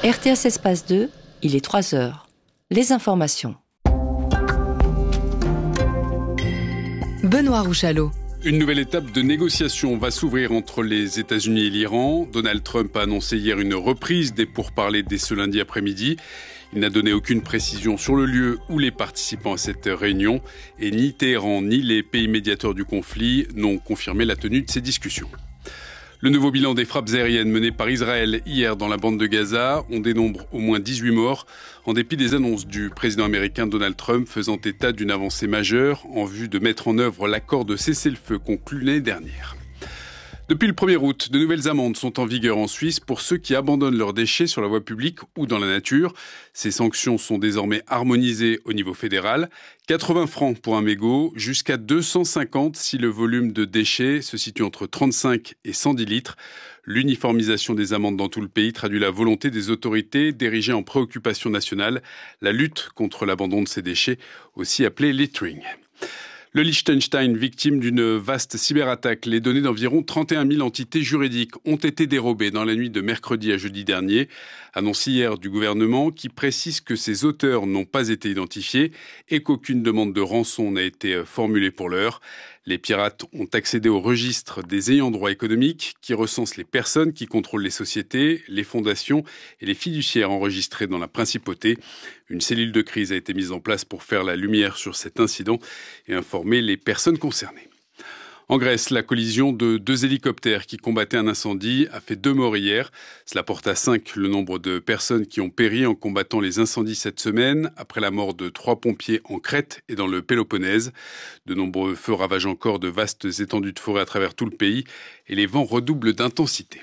RTS Espace 2, il est 3 heures. Les informations. Benoît Rouchalot. Une nouvelle étape de négociation va s'ouvrir entre les États-Unis et l'Iran. Donald Trump a annoncé hier une reprise des pourparlers dès ce lundi après-midi. Il n'a donné aucune précision sur le lieu où les participants à cette réunion. Et ni Téhéran ni les pays médiateurs du conflit n'ont confirmé la tenue de ces discussions. Le nouveau bilan des frappes aériennes menées par Israël hier dans la bande de Gaza, on dénombre au moins 18 morts, en dépit des annonces du président américain Donald Trump faisant état d'une avancée majeure en vue de mettre en œuvre l'accord de cessez-le-feu conclu l'année dernière. Depuis le 1er août, de nouvelles amendes sont en vigueur en Suisse pour ceux qui abandonnent leurs déchets sur la voie publique ou dans la nature. Ces sanctions sont désormais harmonisées au niveau fédéral. 80 francs pour un mégot, jusqu'à 250 si le volume de déchets se situe entre 35 et 110 litres. L'uniformisation des amendes dans tout le pays traduit la volonté des autorités d'ériger en préoccupation nationale la lutte contre l'abandon de ces déchets, aussi appelé littering. Le Liechtenstein, victime d'une vaste cyberattaque, les données d'environ 31 000 entités juridiques ont été dérobées dans la nuit de mercredi à jeudi dernier. Annonce hier du gouvernement qui précise que ces auteurs n'ont pas été identifiés et qu'aucune demande de rançon n'a été formulée pour l'heure. Les pirates ont accédé au registre des ayants droit économiques qui recense les personnes qui contrôlent les sociétés, les fondations et les fiduciaires enregistrés dans la principauté. Une cellule de crise a été mise en place pour faire la lumière sur cet incident et informer les personnes concernées. En Grèce, la collision de 2 hélicoptères qui combattaient un incendie a fait 2 morts hier. Cela porte à 5 le nombre de personnes qui ont péri en combattant les incendies cette semaine, après la mort de 3 pompiers en Crète et dans le Péloponnèse. De nombreux feux ravagent encore de vastes étendues de forêt à travers tout le pays et les vents redoublent d'intensité.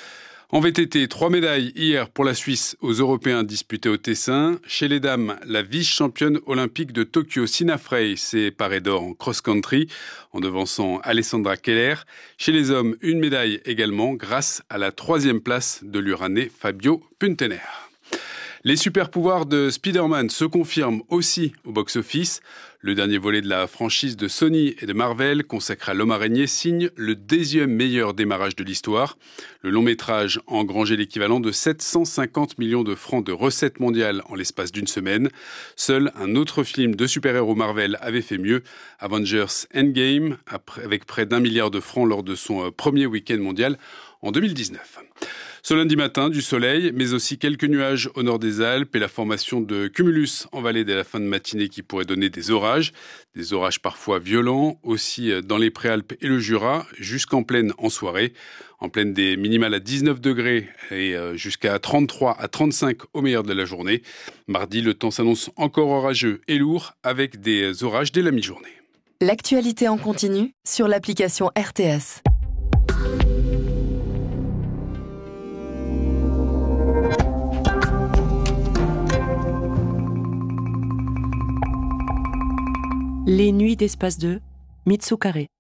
En VTT, 3 médailles hier pour la Suisse aux Européens disputés au Tessin. Chez les dames, la vice-championne olympique de Tokyo, Sina Frey, s'est parée d'or en cross-country en devançant Alessandra Keller. Chez les hommes, une médaille également grâce à la 3e place de l'Uranais Fabio Puntener. Les super-pouvoirs de Spider-Man se confirment aussi au box-office. Le dernier volet de la franchise de Sony et de Marvel, consacré à l'homme araignée, signe le 10e meilleur démarrage de l'histoire. Le long-métrage a engrangé l'équivalent de 750 millions de francs de recettes mondiales en l'espace d'une semaine. Seul un autre film de super-héros Marvel avait fait mieux, Avengers Endgame, avec près d'1 milliard de francs lors de son premier week-end mondial en 2019. Ce lundi matin, du soleil, mais aussi quelques nuages au nord des Alpes et la formation de cumulus en vallée dès la fin de matinée qui pourrait donner des orages parfois violents, aussi dans les Préalpes et le Jura, jusqu'en plaine en soirée. En plaine des minimales à 19 degrés et jusqu'à 33 à 35 au meilleur de la journée. Mardi, le temps s'annonce encore orageux et lourd avec des orages dès la mi-journée. L'actualité en continu sur l'application RTS. Les nuits d'Espace 2, Mitsu Carré.